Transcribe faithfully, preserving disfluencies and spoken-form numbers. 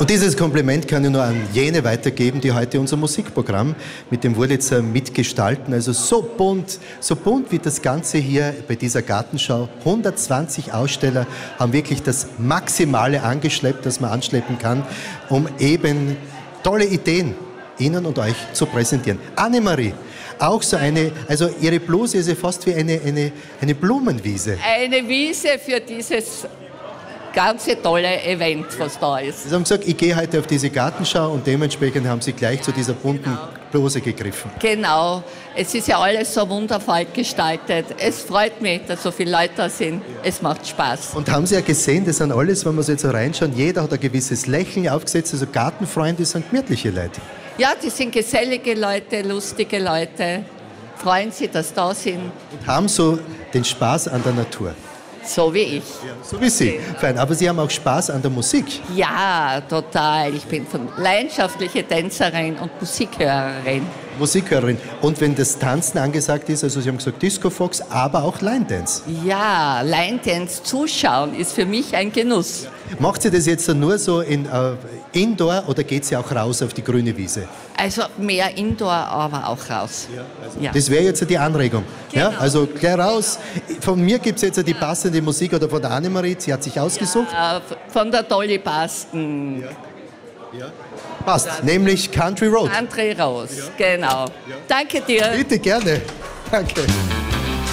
Und dieses Kompliment kann ich nur an jene weitergeben, die heute unser Musikprogramm mit dem Wurlitzer mitgestalten. Also so bunt, so bunt wie das Ganze hier bei dieser Gartenschau. hundertzwanzig Aussteller haben wirklich das Maximale angeschleppt, das man anschleppen kann, um eben tolle Ideen Ihnen und euch zu präsentieren. Annemarie, auch so eine, also Ihre Bluse ist ja fast wie eine, eine, eine Blumenwiese. Eine Wiese für dieses ganze tolle Event, was da ist. Sie haben gesagt, ich gehe heute auf diese Gartenschau und dementsprechend haben Sie gleich zu dieser bunten genau. Bluse gegriffen. Genau. Es ist ja alles so wundervoll gestaltet. Es freut mich, dass so viele Leute da sind. Es macht Spaß. Und haben Sie ja gesehen, das sind alles, wenn wir so jetzt so reinschauen, jeder hat ein gewisses Lächeln aufgesetzt, also Gartenfreunde sind gemütliche Leute. Ja, die sind gesellige Leute, lustige Leute, freuen sich, dass sie da sind. Und haben so den Spaß an der Natur. So wie ich. Ja, so wie Sie. Fein. Aber Sie haben auch Spaß an der Musik. Ja, total. Ich bin von leidenschaftliche Tänzerin und Musikhörerin. Musikhörerin. Und wenn das Tanzen angesagt ist, also Sie haben gesagt Disco Fox, aber auch Line Dance. Ja, Line Dance zuschauen ist für mich ein Genuss. Macht sie das jetzt nur so in uh, Indoor oder geht sie auch raus auf die grüne Wiese? Also mehr Indoor, aber auch raus. Ja, also ja. Das wäre jetzt die Anregung. Genau. Ja, also gleich raus. Von mir gibt es jetzt die passende Musik oder von der Annemarie, sie hat sich ausgesucht. Ja, von der Dolly Parton. Ja. Ja. Passt, das nämlich Country Road. Country Road, ja. Genau. Ja. Danke dir. Bitte, gerne. Danke.